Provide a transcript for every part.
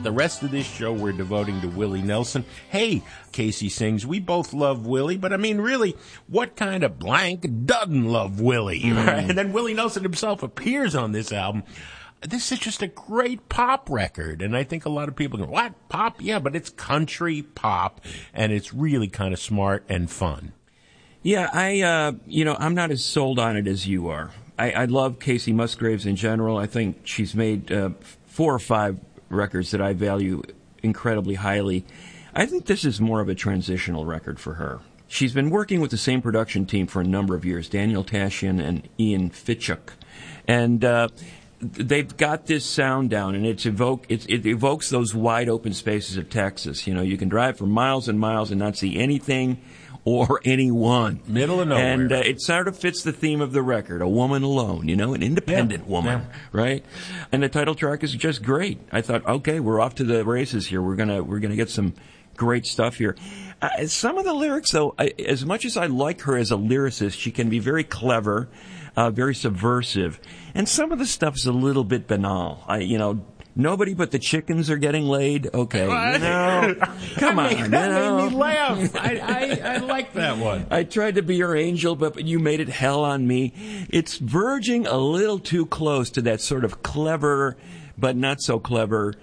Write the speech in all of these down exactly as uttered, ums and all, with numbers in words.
The rest of this show we're devoting to Willie Nelson. Hey, Casey sings, we both love Willie, but I mean, really, what kind of blank doesn't love Willie? Mm. Right? And then Willie Nelson himself appears on this album. This is just a great pop record, and I think a lot of people go, what, pop? Yeah, but it's country pop, and it's really kind of smart and fun. Yeah, I, uh, you know, I'm not as sold on it as you are. I, I love Kacey Musgraves in general. I think she's made uh, four or five records that I value incredibly highly. I think this is more of a transitional record for her. She's been working with the same production team for a number of years, Daniel Tashian and Ian Fitchuk. And uh, they've got this sound down, and it's evoke, it's, it evokes those wide open spaces of Texas. You know, you can drive for miles and miles and not see anything or anyone. Middle of nowhere. And uh, it sort of fits the theme of the record, a woman alone, you know, an independent yeah. woman, yeah. right? And the title track is just great. I thought, okay, we're off to the races here. We're gonna we're gonna get some great stuff here. Uh, some of the lyrics, though, I, as much as I like her as a lyricist, she can be very clever, uh, very subversive, and some of the stuff's a little bit banal. I, you know. Nobody but the chickens are getting laid. Okay, you know, come I on, mean, you that know. made me laugh. I, I, I like that one. I tried to be your angel, but you made it hell on me. It's verging a little too close to that sort of clever, but not so clever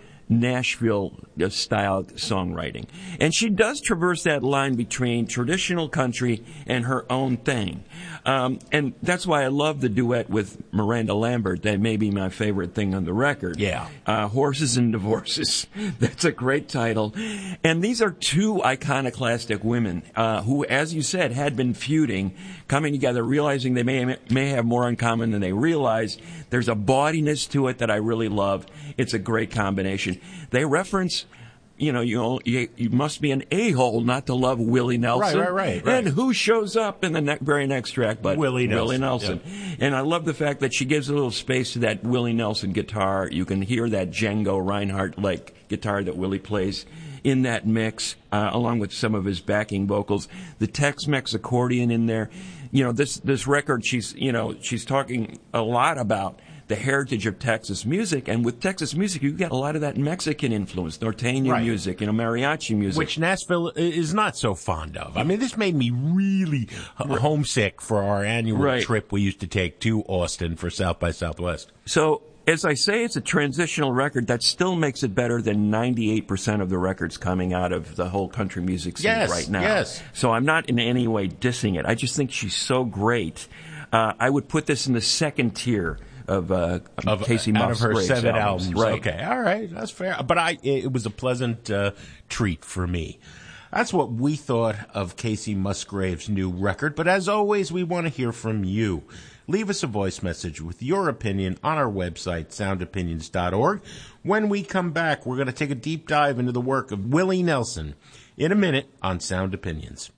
Nashville-style songwriting. And she does traverse that line between traditional country and her own thing. Um, and that's why I love the duet with Miranda Lambert. That may be my favorite thing on the record. Yeah. Uh, Horses and Divorces. That's a great title. And these are two iconoclastic women uh, who, as you said, had been feuding, coming together, realizing they may, may have more in common than they realize. There's a bawdiness to it that I really love. It's a great combination. They reference, you know, you you, you must be an a-hole not to love Willie Nelson. Right, right, right. right. And who shows up in the ne- very next track but Willie Nelson. Willie Nelson. Yeah. And I love the fact that she gives a little space to that Willie Nelson guitar. You can hear that Django Reinhardt-like guitar that Willie plays in that mix, uh, along with some of his backing vocals. The Tex-Mex accordion in there. You know, this this record, she's you know she's talking a lot about the heritage of Texas music, and with Texas music, you get a lot of that Mexican influence, norteño right. music, you know, mariachi music, which Nashville is not so fond of. I mean, this made me really right. homesick for our annual right. trip we used to take to Austin for South by Southwest. So, as I say, it's a transitional record that still makes it better than ninety-eight percent of the records coming out of the whole country music scene yes, right now. Yes. So I'm not in any way dissing it. I just think she's so great. Uh, I would put this in the second tier of uh, of Kacey out of her Musgraves seven albums. albums. Right. Okay, all right, that's fair. But I, it was a pleasant uh, treat for me. That's what we thought of Kacey Musgraves' new record. But as always, we want to hear from you. Leave us a voice message with your opinion on our website, sound opinions dot org. When we come back, we're going to take a deep dive into the work of Willie Nelson in a minute on Sound Opinions.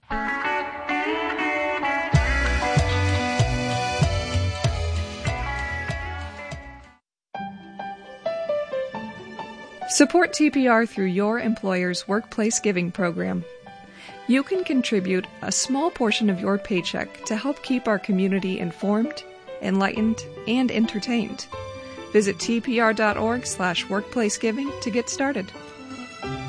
Support T P R through your employer's workplace giving program. You can contribute a small portion of your paycheck to help keep our community informed, enlightened, and entertained. Visit T P R dot org slash workplace giving to get started.